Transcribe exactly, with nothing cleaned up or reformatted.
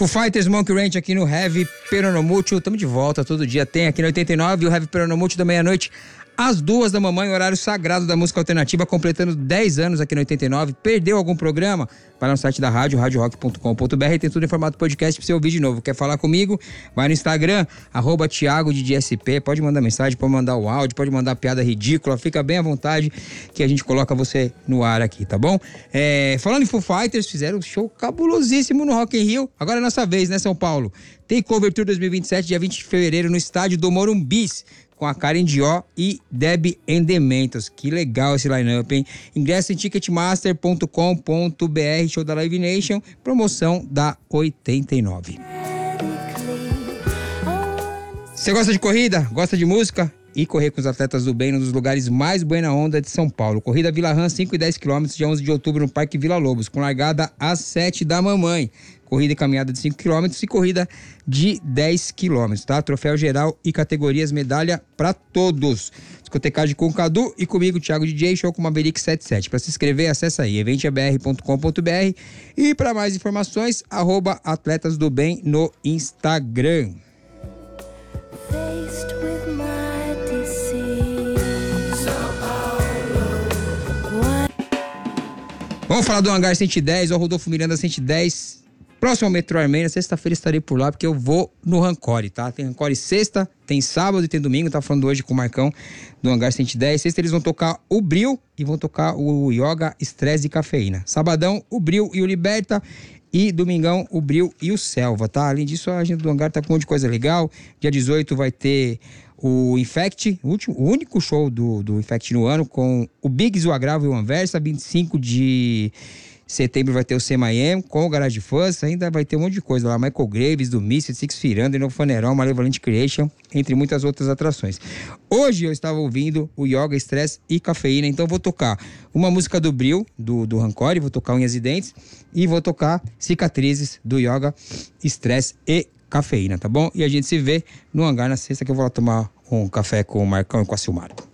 Foo Fighters, Monkey Ranch aqui no Heavy Peronomútil. Estamos de volta todo dia. Tem aqui no oitenta e nove o Heavy Peronomútil da meia-noite às duas da mamãe, horário sagrado da música alternativa, completando dez anos aqui no oitenta e nove. Perdeu algum programa? Vai no site da rádio, rádio rock ponto com ponto b r. Tem tudo em formato podcast pra você ouvir de novo. Quer falar comigo? Vai no Instagram, arroba Thiago de D S P. Pode mandar mensagem, pode mandar o áudio, pode mandar piada ridícula. Fica bem à vontade que a gente coloca você no ar aqui, tá bom? É, falando em Foo Fighters, fizeram um show cabulosíssimo no Rock in Rio. Agora é nossa vez, né, São Paulo? Tem Cover Tour dois mil e vinte e sete, dia vinte de fevereiro, no estádio do Morumbis, com a Karen Dió e Debbie and the Mentos. Que legal esse line-up, hein? Ingresso em ticketmaster ponto com ponto b r, show da Live Nation, promoção da oitenta e nove. Você gosta de corrida? Gosta de música? E correr com os atletas do bem, num dos lugares mais buena onda de São Paulo. Corrida Vila Rã, cinco e dez quilômetros, dia onze de outubro, no Parque Vila Lobos, com largada às sete da mamãe. Corrida e caminhada de cinco quilômetros e corrida de dez quilômetros, tá? Troféu geral e categorias, medalha pra todos. Discotecagem com o Cadu e comigo, Thiago D J, show com Maverick setenta e sete. Pra se inscrever, acessa aí, evento a b r ponto com ponto b r. E para mais informações, arroba Atletas do Bem no Instagram. Vamos falar do Hangar cento e dez, ou Rodolfo Miranda cento e dez, próximo ao Metrô Armênia. Sexta-feira estarei por lá, porque eu vou no Rancore, tá? Tem Rancore sexta, tem sábado e tem domingo. Tá falando hoje com o Marcão do Hangar cento e dez. Sexta eles vão tocar o Bril e vão tocar o Yoga, Estresse e Cafeína. Sabadão, o Bril e o Liberta. E domingão, o Bril e o Selva, tá? Além disso, a agenda do Hangar tá com um monte de coisa legal. Dia dezoito vai ter o Infect, o, último, o único show do, do Infect no ano, com o Biggs, o Agravo e o Anversa. vinte e cinco de setembro vai ter o C M I M com o Garage Fuzz. Ainda vai ter um monte de coisa lá. Michael Graves, do Misfits, Six Feet Under, No Funeral, Malevolent Creation, entre muitas outras atrações. Hoje eu estava ouvindo o Yoga, Stress e Cafeína, então vou tocar uma música do Bril, do, do Rancore, vou tocar Unhas e Dentes, e vou tocar Cicatrizes, do Yoga, Stress e Cafeína, tá bom? E a gente se vê no Hangar na sexta, que eu vou lá tomar um café com o Marcão e com a Silmara.